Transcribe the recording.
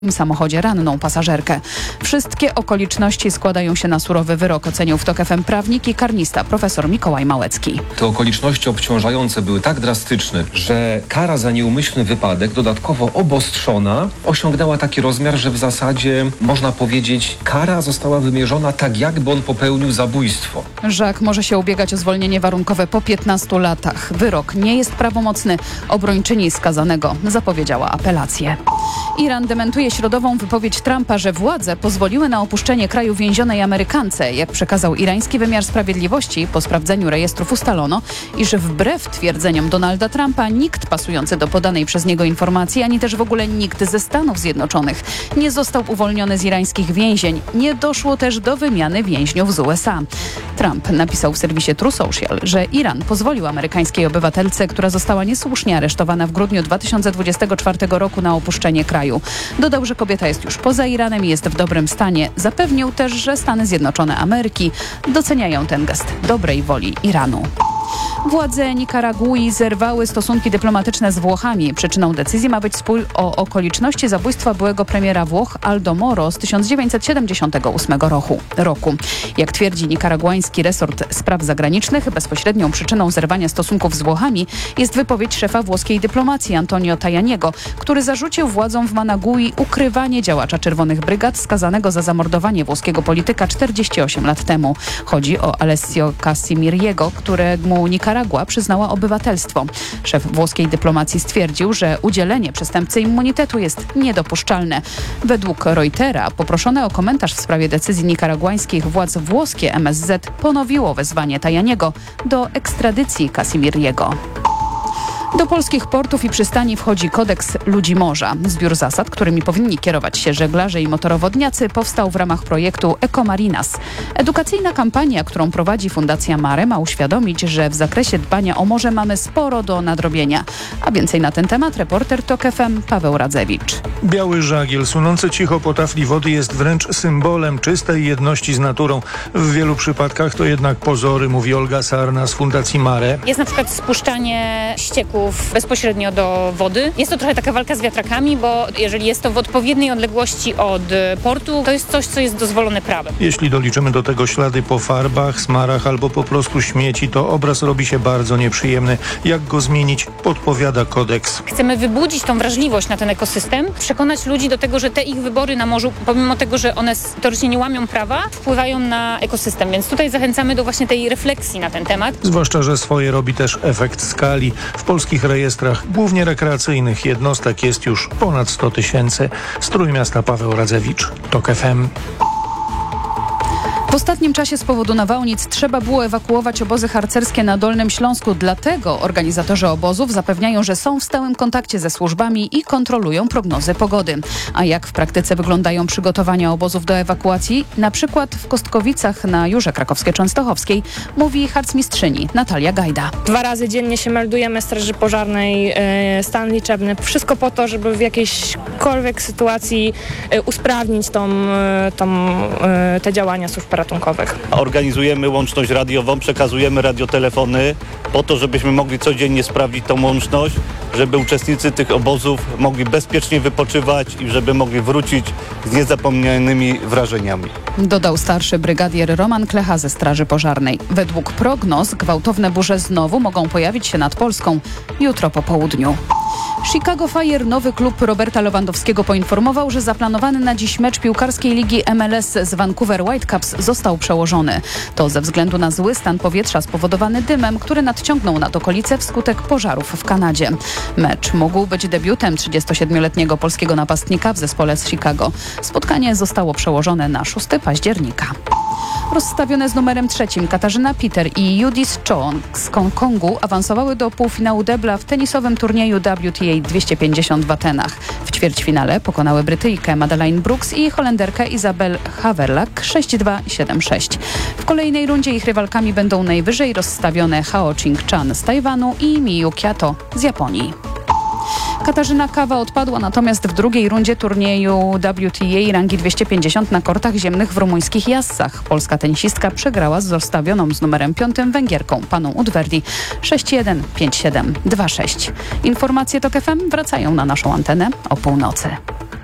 W samochodzie ranną pasażerkę. Wszystkie okoliczności składają się na surowy wyrok, ocenił w TOK FM prawnik i karnista profesor Mikołaj Małecki. Te okoliczności obciążające były tak drastyczne, że kara za nieumyślny wypadek, dodatkowo obostrzona, osiągnęła taki rozmiar, że w zasadzie można powiedzieć, kara została wymierzona tak, jakby on popełnił zabójstwo. Żak może się ubiegać o zwolnienie warunkowe po 15 latach. Wyrok nie jest prawomocny. Obrończyni skazanego zapowiedziała apelację. Iran dementuje środową wypowiedź Trumpa, że władze pozwoliły na opuszczenie kraju więzionej Amerykance. Jak przekazał irański wymiar sprawiedliwości, po sprawdzeniu rejestrów ustalono, iż wbrew twierdzeniom Donalda Trumpa nikt pasujący do podanej przez niego informacji, ani też w ogóle nikt ze Stanów Zjednoczonych nie został uwolniony z irańskich więzień. Nie doszło też do wymiany więźniów z USA. Trump napisał w serwisie True Social, że Iran pozwolił amerykańskiej obywatelce, która została niesłusznie aresztowana w grudniu 2024 roku na opuszczenie kraju. Dodał, że kobieta jest już poza Iranem i jest w dobrym stanie. Zapewnił też, że Stany Zjednoczone Ameryki doceniają ten gest dobrej woli Iranu. Władze Nikaragui zerwały stosunki dyplomatyczne z Włochami. Przyczyną decyzji ma być spór o okoliczności zabójstwa byłego premiera Włoch Aldo Moro z 1978 roku. Jak twierdzi nikaraguański resort spraw zagranicznych, bezpośrednią przyczyną zerwania stosunków z Włochami jest wypowiedź szefa włoskiej dyplomacji Antonio Tajaniego, który zarzucił władzom w Managui ukrywanie działacza Czerwonych Brygad skazanego za zamordowanie włoskiego polityka 48 lat temu. Chodzi o Alessio Cassimiriego, któremu Nikaragua przyznała obywatelstwo. Szef włoskiej dyplomacji stwierdził, że udzielenie przestępcy immunitetu jest niedopuszczalne. Według Reutera poproszone o komentarz w sprawie decyzji nikaraguańskich władz włoskie MSZ ponowiło wezwanie Tajaniego do ekstradycji Cassimiriego. Do polskich portów i przystani wchodzi kodeks ludzi morza. Zbiór zasad, którymi powinni kierować się żeglarze i motorowodniacy, powstał w ramach projektu Ecomarinas. Edukacyjna kampania, którą prowadzi Fundacja Mare, ma uświadomić, że w zakresie dbania o morze mamy sporo do nadrobienia. A więcej na ten temat reporter TOK FM Paweł Radzewicz. Biały żagiel sunący cicho po tafli wody jest wręcz symbolem czystej jedności z naturą. W wielu przypadkach to jednak pozory, mówi Olga Sarna z Fundacji Mare. Jest na przykład spuszczanie ścieków bezpośrednio do wody. Jest to trochę taka walka z wiatrakami, bo jeżeli jest to w odpowiedniej odległości od portu, to jest coś, co jest dozwolone prawem. Jeśli doliczymy do tego ślady po farbach, smarach albo po prostu śmieci, to obraz robi się bardzo nieprzyjemny. Jak go zmienić, podpowiada kodeks. Chcemy wybudzić tą wrażliwość na ten ekosystem, przekonać ludzi do tego, że te ich wybory na morzu, pomimo tego, że one teoretycznie nie łamią prawa, wpływają na ekosystem. Więc tutaj zachęcamy do właśnie tej refleksji na ten temat. Zwłaszcza, że swoje robi też efekt skali. W polskich rejestrach, głównie rekreacyjnych jednostek jest już ponad 100 000. Z Trójmiasta Paweł Radzewicz, TOK FM. W ostatnim czasie z powodu nawałnic trzeba było ewakuować obozy harcerskie na Dolnym Śląsku. Dlatego organizatorzy obozów zapewniają, że są w stałym kontakcie ze służbami i kontrolują prognozy pogody. A jak w praktyce wyglądają przygotowania obozów do ewakuacji? Na przykład w Kostkowicach na Jurze Krakowskiej-Częstochowskiej mówi harcmistrzyni Natalia Gajda. 2 razy dziennie się meldujemy Straży Pożarnej, stan liczebny. Wszystko po to, żeby w jakiejśkolwiek sytuacji usprawnić te działania służb ratunkowych. Organizujemy łączność radiową, przekazujemy radiotelefony po to, żebyśmy mogli codziennie sprawdzić tą łączność, żeby uczestnicy tych obozów mogli bezpiecznie wypoczywać i żeby mogli wrócić z niezapomnianymi wrażeniami. Dodał starszy brygadier Roman Klecha ze Straży Pożarnej. Według prognoz gwałtowne burze znowu mogą pojawić się nad Polską jutro po południu. Chicago Fire, nowy klub Roberta Lewandowskiego, poinformował, że zaplanowany na dziś mecz piłkarskiej ligi MLS z Vancouver Whitecaps został przełożony. To ze względu na zły stan powietrza spowodowany dymem, który nadciągnął nad okolice wskutek pożarów w Kanadzie. Mecz mógł być debiutem 37-letniego polskiego napastnika w zespole z Chicago. Spotkanie zostało przełożone na 6 października. Rozstawione z numerem 3 Katarzyna Peter i Judith Chong z Hongkongu awansowały do półfinału debla w tenisowym turnieju WTA 250 w Atenach. W ćwierćfinale pokonały Brytyjkę Madeleine Brooks i Holenderkę Isabel Haverlak 6-2 i 7-6. W kolejnej rundzie ich rywalkami będą najwyżej rozstawione Hao Ching-chan z Tajwanu i Miyu Kiato z Japonii. Katarzyna Kawa odpadła natomiast w drugiej rundzie turnieju WTA rangi 250 na kortach ziemnych w rumuńskich Jassach. Polska tenisistka przegrała z zostawioną z numerem 5 Węgierką, Paną Udverdi 6-1, 5-7, 2-6. Informacje TOK FM wracają na naszą antenę o północy.